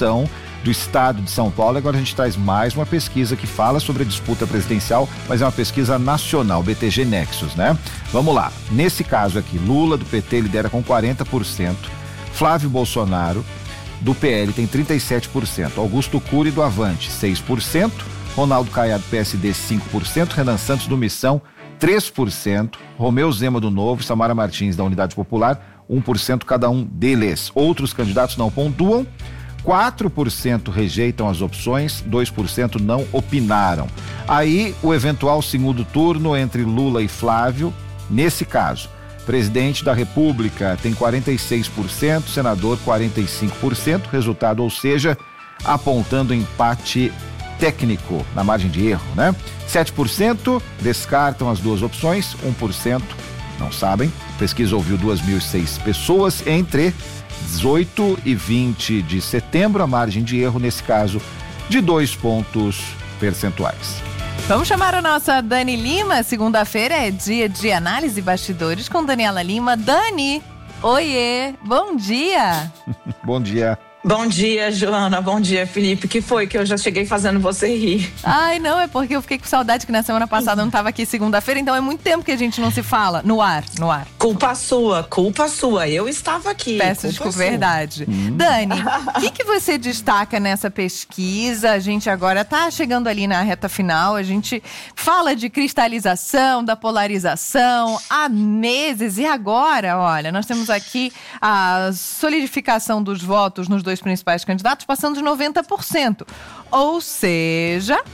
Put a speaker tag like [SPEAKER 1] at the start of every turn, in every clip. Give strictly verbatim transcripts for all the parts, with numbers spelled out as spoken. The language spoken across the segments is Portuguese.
[SPEAKER 1] eleição do estado de São Paulo. Agora a gente traz mais uma pesquisa que fala sobre a disputa presidencial, mas é uma pesquisa nacional, B T G Nexus, né? Vamos lá. Nesse caso aqui, Lula do P T lidera com quarenta por cento, Flávio Bolsonaro do P L tem trinta e sete por cento, Augusto Cury do Avante seis por cento, Ronaldo Caiado do P S D cinco por cento, Renan Santos do Missão três por cento, Romeu Zema do Novo, Samara Martins da Unidade Popular um por cento cada um deles. Outros candidatos não pontuam. quatro por cento rejeitam as opções, dois por cento não opinaram. Aí o eventual segundo turno entre Lula e Flávio, nesse caso, presidente da República tem quarenta e seis por cento, senador quarenta e cinco por cento, resultado, ou seja, apontando empate técnico na margem de erro, né? sete por cento descartam as duas opções, um por cento não sabem. A pesquisa ouviu duas mil e seis pessoas entre dezoito e vinte de setembro, a margem de erro, nesse caso, de dois pontos percentuais.
[SPEAKER 2] Vamos chamar a nossa Dani Lima. Segunda-feira é dia de análise e bastidores com Daniela Lima. Dani, oiê, bom dia.
[SPEAKER 1] Bom dia.
[SPEAKER 3] Bom dia, Joana. Bom dia, Felipe. Que foi que eu já cheguei fazendo você rir?
[SPEAKER 2] Ai, não, é porque eu fiquei com saudade que na semana passada eu não estava aqui segunda-feira, então é muito tempo que a gente não se fala no ar, no ar.
[SPEAKER 3] Culpa sua, culpa sua. Eu estava aqui.
[SPEAKER 2] Peço desculpa, verdade. Hum. Dani, o que, que você destaca nessa pesquisa? A gente agora tá chegando ali na reta final, a gente fala de cristalização, da polarização há meses, e agora, olha, nós temos aqui a solidificação dos votos nos dois principais candidatos, passando de noventa por cento. Ou seja...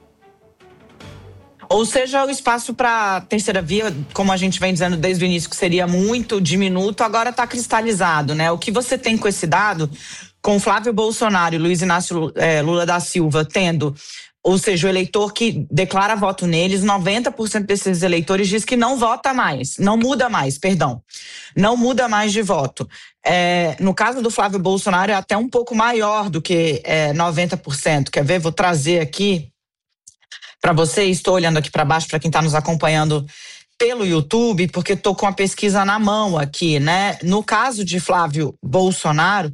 [SPEAKER 3] Ou seja, o espaço para terceira via, como a gente vem dizendo desde o início, que seria muito diminuto, agora está cristalizado, né? O que você tem com esse dado, com Flávio Bolsonaro e Luiz Inácio é, Lula da Silva tendo... Ou seja, o eleitor que declara voto neles, noventa por cento desses eleitores diz que não vota mais, não muda mais, perdão, não muda mais de voto. É, no caso do Flávio Bolsonaro é até um pouco maior do que é, noventa por cento. Quer ver? Vou trazer aqui para vocês, estou olhando aqui para baixo para quem está nos acompanhando pelo YouTube, porque estou com a pesquisa na mão aqui, né? No caso de Flávio Bolsonaro,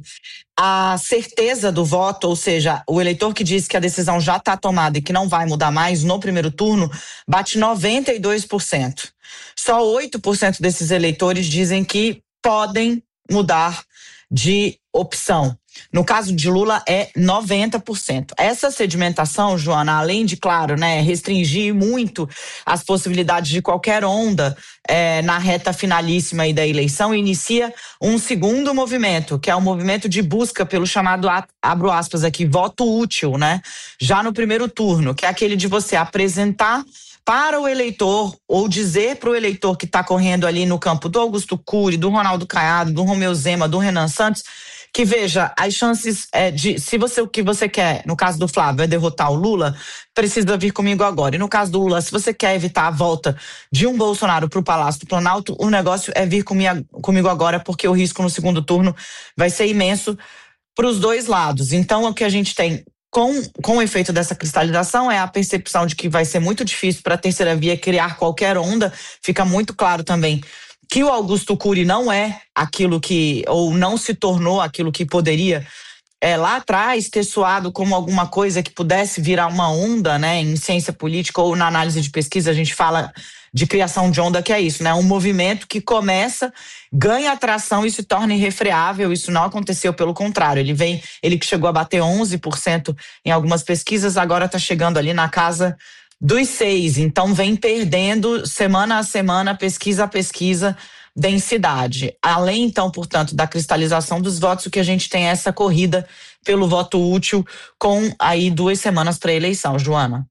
[SPEAKER 3] a certeza do voto, ou seja, o eleitor que diz que a decisão já está tomada e que não vai mudar mais no primeiro turno, bate noventa e dois por cento. Só oito por cento desses eleitores dizem que podem mudar de opção. No caso de Lula é noventa por cento. Essa sedimentação, Joana, além de, claro, né, restringir muito as possibilidades de qualquer onda é, na reta finalíssima aí da eleição, inicia um segundo movimento, que é o movimento de busca pelo chamado, abro aspas aqui, voto útil, né? Já no primeiro turno, que é aquele de você apresentar para o eleitor, ou dizer para o eleitor que está correndo ali no campo do Augusto Cury, do Ronaldo Caiado, do Romeu Zema, do Renan Santos, que veja, as chances é, de, se você o que você quer, no caso do Flávio, é derrotar o Lula, precisa vir comigo agora. E no caso do Lula, se você quer evitar a volta de um Bolsonaro para o Palácio do Planalto, o negócio é vir comigo, comigo agora, porque o risco no segundo turno vai ser imenso para os dois lados. Então, o que a gente tem com, com o efeito dessa cristalização é a percepção de que vai ser muito difícil para a terceira via criar qualquer onda. Fica muito claro também que o Augusto Cury não é aquilo que, ou não se tornou aquilo que poderia é, lá atrás ter soado como alguma coisa que pudesse virar uma onda, né? Em ciência política ou na análise de pesquisa a gente fala de criação de onda, que é isso, né? Um movimento que começa, ganha atração e se torna irrefreável. Isso não aconteceu, pelo contrário. Ele vem, ele que chegou a bater onze por cento em algumas pesquisas, agora está chegando ali na casa dos seis, então vem perdendo semana a semana, pesquisa a pesquisa, densidade. Além, então, portanto, da cristalização dos votos, o que a gente tem é essa corrida pelo voto útil com aí duas semanas para a eleição, Joana.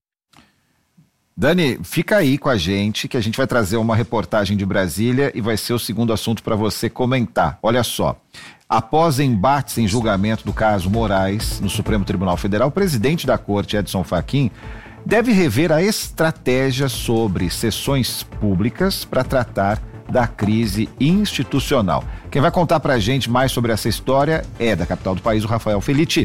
[SPEAKER 1] Dani, fica aí com a gente, que a gente vai trazer uma reportagem de Brasília e vai ser o segundo assunto para você comentar. Olha só, após embates em julgamento do caso Moraes no Supremo Tribunal Federal, o presidente da Corte, Edson Fachin, deve rever a estratégia sobre sessões públicas para tratar da crise institucional. Quem vai contar para a gente mais sobre essa história é, da capital do país, o Rafael Felitti.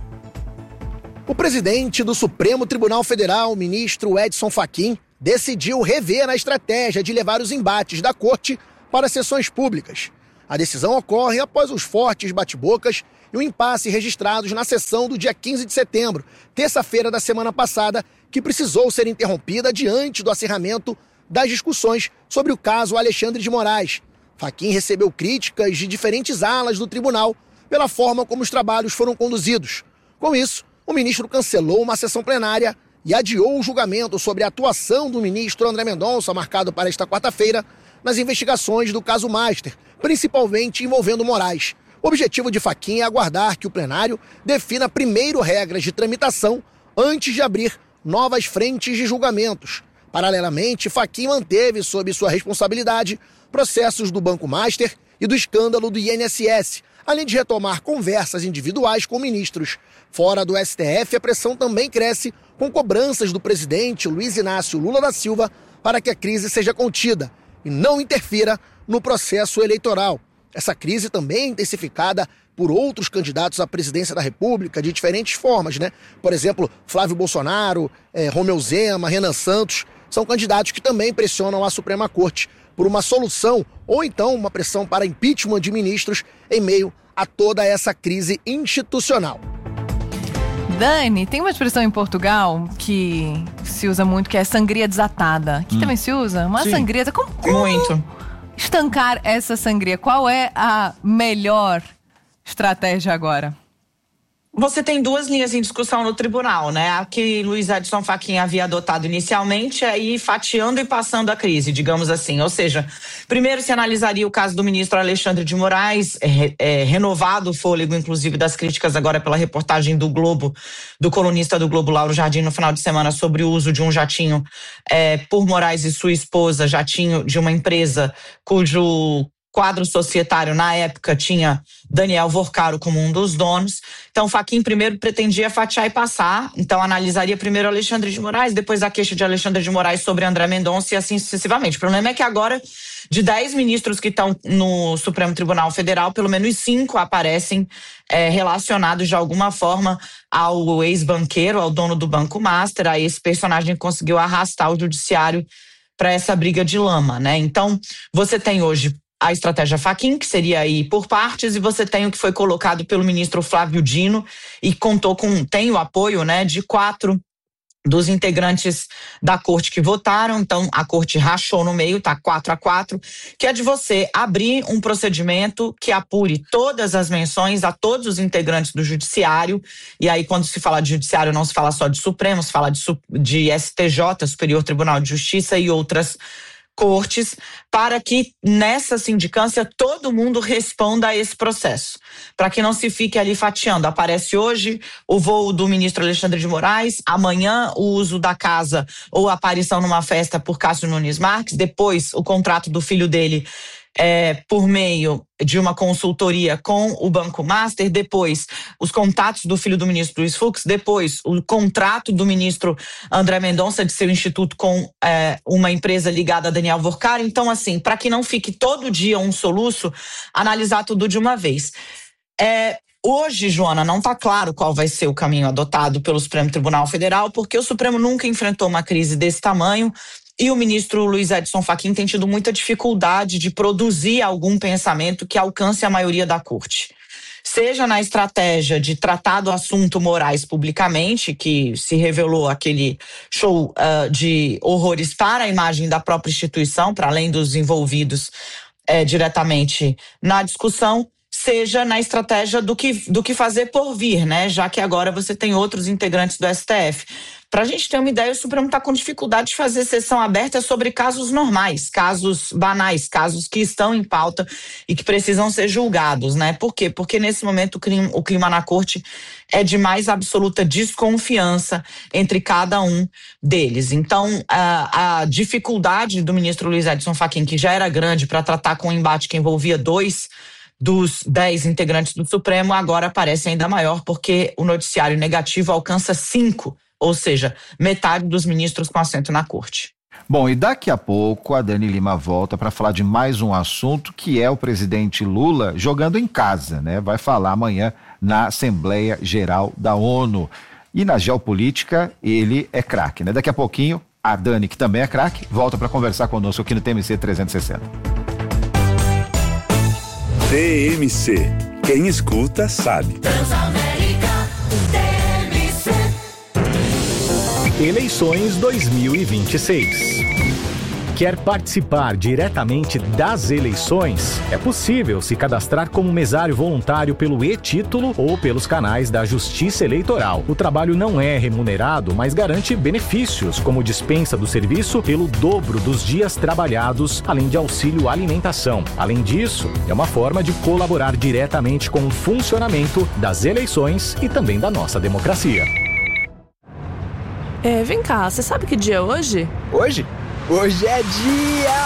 [SPEAKER 4] O presidente do Supremo Tribunal Federal, o ministro Edson Fachin, decidiu rever a estratégia de levar os embates da corte para sessões públicas. A decisão ocorre após os fortes bate-bocas e o impasse registrados na sessão do dia quinze de setembro, terça-feira da semana passada, que precisou ser interrompida diante do acirramento das discussões sobre o caso Alexandre de Moraes. Fachin recebeu críticas de diferentes alas do tribunal pela forma como os trabalhos foram conduzidos. Com isso, o ministro cancelou uma sessão plenária e adiou o julgamento sobre a atuação do ministro André Mendonça, marcado para esta quarta-feira, nas investigações do caso Master, principalmente envolvendo Moraes. O objetivo de Fachin é aguardar que o plenário defina primeiro regras de tramitação antes de abrir novas frentes de julgamentos. Paralelamente, Fachin manteve sob sua responsabilidade processos do Banco Master e do escândalo do I N S S, além de retomar conversas individuais com ministros. Fora do S T F, a pressão também cresce com cobranças do presidente Luiz Inácio Lula da Silva para que a crise seja contida e não interfira no processo eleitoral. Essa crise também é intensificada por outros candidatos à presidência da República de diferentes formas, né? Por exemplo, Flávio Bolsonaro, eh, Romeu Zema, Renan Santos, são candidatos que também pressionam a Suprema Corte por uma solução ou então uma pressão para impeachment de ministros em meio a toda essa crise institucional.
[SPEAKER 2] Dani, tem uma expressão em Portugal que se usa muito, que é sangria desatada. Aqui hum. também se usa? Uma Sim. sangria. Como, como
[SPEAKER 3] muito.
[SPEAKER 2] estancar essa sangria? Qual é a melhor estratégia agora?
[SPEAKER 3] Você tem duas linhas em discussão no tribunal, né? A que Luiz Edson Fachin havia adotado inicialmente é ir fatiando e passando a crise, digamos assim. Ou seja, primeiro se analisaria o caso do ministro Alexandre de Moraes, é, é, renovado o fôlego, inclusive, das críticas agora pela reportagem do Globo, do colunista do Globo, Lauro Jardim, no final de semana, sobre o uso de um jatinho é, por Moraes e sua esposa, jatinho de uma empresa cujo quadro societário, na época, tinha Daniel Vorcaro como um dos donos. Então, Fachin primeiro pretendia fatiar e passar. Então, analisaria primeiro Alexandre de Moraes, depois a queixa de Alexandre de Moraes sobre André Mendonça e assim sucessivamente. O problema é que agora, de dez ministros que estão no Supremo Tribunal Federal, pelo menos cinco aparecem é, relacionados de alguma forma ao ex-banqueiro, ao dono do Banco Master, a esse personagem que conseguiu arrastar o judiciário para essa briga de lama, né? Então, você tem hoje a estratégia Fachin, que seria aí por partes, e você tem o que foi colocado pelo ministro Flávio Dino e contou com, tem o apoio, né, de quatro dos integrantes da corte que votaram. Então a corte rachou no meio, tá quatro a quatro, que é de você abrir um procedimento que apure todas as menções a todos os integrantes do judiciário. E aí, quando se fala de judiciário, não se fala só de Supremo, se fala de, de S T J, Superior Tribunal de Justiça, e outras cortes, para que nessa sindicância todo mundo responda a esse processo, para que não se fique ali fatiando. Aparece hoje o voo do ministro Alexandre de Moraes, amanhã o uso da casa ou a aparição numa festa por Cássio Nunes Marques, depois o contrato do filho dele É, por meio de uma consultoria com o Banco Master, depois os contatos do filho do ministro Luiz Fux, depois o contrato do ministro André Mendonça de seu instituto com é, uma empresa ligada a Daniel Vorcaro. Então, assim, para que não fique todo dia um soluço, analisar tudo de uma vez. É, hoje, Joana, não está claro qual vai ser o caminho adotado pelo Supremo Tribunal Federal, porque o Supremo nunca enfrentou uma crise desse tamanho. E o ministro Luiz Edson Fachin tem tido muita dificuldade de produzir algum pensamento que alcance a maioria da corte. Seja na estratégia de tratar do assunto Moraes publicamente, que se revelou aquele show uh, de horrores para a imagem da própria instituição, para além dos envolvidos eh, diretamente na discussão, seja na estratégia do que, do que fazer por vir, né? Já que agora você tem outros integrantes do S T F. Para a gente ter uma ideia, o Supremo está com dificuldade de fazer sessão aberta sobre casos normais, casos banais, casos que estão em pauta e que precisam ser julgados, né? Por quê? Porque nesse momento o clima, o clima na corte é de mais absoluta desconfiança entre cada um deles. Então, a, a dificuldade do ministro Luiz Edson Fachin, que já era grande para tratar com um embate que envolvia dois dos dez integrantes do Supremo, agora parece ainda maior, porque o noticiário negativo alcança cinco, ou seja, metade dos ministros com assento na corte.
[SPEAKER 1] Bom, e daqui a pouco a Dani Lima volta para falar de mais um assunto, que é o presidente Lula jogando em casa, né? Vai falar amanhã na Assembleia Geral da ONU. E na geopolítica ele é craque, né? Daqui a pouquinho a Dani, que também é craque, volta para conversar conosco aqui no T M C trezentos e sessenta.
[SPEAKER 5] T M C Quem escuta sabe.
[SPEAKER 6] Transamérica T M C.
[SPEAKER 7] Eleições dois mil e vinte e seis. Quer participar diretamente das eleições? É possível se cadastrar como mesário voluntário pelo e-título ou pelos canais da Justiça Eleitoral. O trabalho não é remunerado, mas garante benefícios, como dispensa do serviço pelo dobro dos dias trabalhados, além de auxílio alimentação. Além disso, é uma forma de colaborar diretamente com o funcionamento das eleições e também da nossa democracia.
[SPEAKER 8] É, vem cá, você sabe que dia é hoje?
[SPEAKER 9] Hoje? Hoje é dia